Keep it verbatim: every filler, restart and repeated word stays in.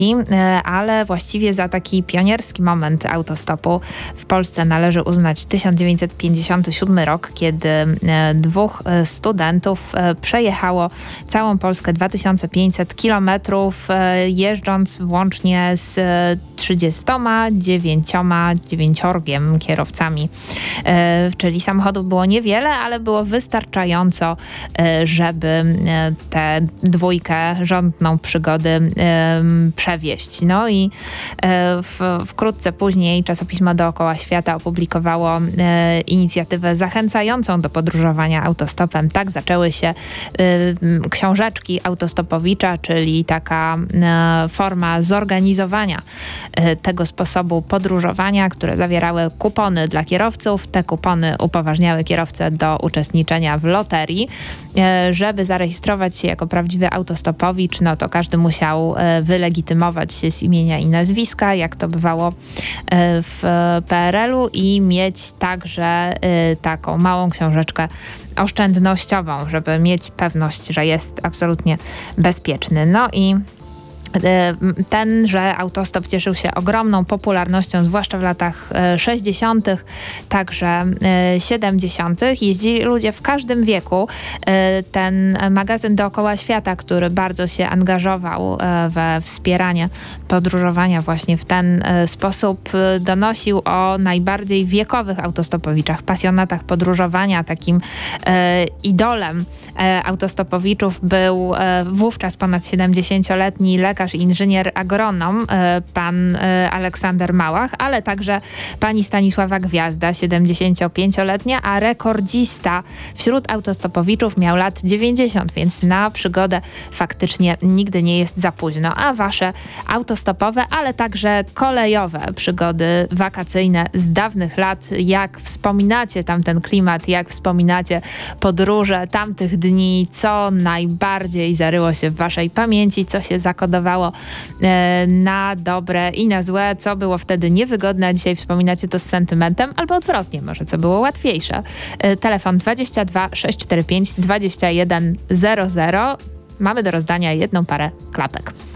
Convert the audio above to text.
ale właściwie za taki pionierski moment autostopu w Polsce należy uznać tysiąc dziewięćset pięćdziesiąty siódmy rok, kiedy dwóch studentów przejechało całą Polskę dwa tysiące pięćset kilometrów, jeżdżąc włącznie z trzydziestoma dziewięcioma dziewięciorgiem kierowcami. Czyli samochodów było niewiele, ale było wystarczająco, żeby tę dwójkę rządną przygody przewieźć. No i w, wkrótce później czasopismo Dookoła Świata opublikowało inicjatywę zachęcającą do podróżowania autostopem. Tak zaczęły się książeczki autostopowicza, czyli taka forma zorganizowania tego sposobu podróżowania, które zawierały kupony dla kierowców. Te kupony upoważniały kierowcę do uczestniczenia w loterii. Żeby zarejestrować się jako prawdziwy autostopowicz, no to każdy musiał wylegitymować się z imienia i nazwiska, jak to bywało w P R L u, i mieć także taką małą książeczkę oszczędnościową, żeby mieć pewność, że jest absolutnie bezpieczny. No i tenże autostop cieszył się ogromną popularnością, zwłaszcza w latach sześćdziesiątych, także siedemdziesiątych. Jeździli ludzie w każdym wieku. Ten magazyn Dookoła Świata, który bardzo się angażował we wspieranie podróżowania właśnie w ten sposób, donosił o najbardziej wiekowych autostopowiczach, pasjonatach podróżowania. Takim idolem autostopowiczów był wówczas ponad siedemdziesięcioletni lekarz i inżynier agronom, pan Aleksander Małach, ale także pani Stanisława Gwiazda, siedemdziesięciopięcioletnia, a rekordzista wśród autostopowiczów miał lat dziewięćdziesiąt, więc na przygodę faktycznie nigdy nie jest za późno. A wasze autostopowe, ale także kolejowe przygody wakacyjne z dawnych lat, jak wspominacie tamten klimat, jak wspominacie podróże tamtych dni, co najbardziej zaryło się w waszej pamięci, co się zakodowało na dobre i na złe, co było wtedy niewygodne, a dzisiaj wspominacie to z sentymentem, albo odwrotnie, może co było łatwiejsze. Telefon dwadzieścia dwa sześćset czterdzieści pięć dwadzieścia jeden zero zero. Mamy do rozdania jedną parę klapek.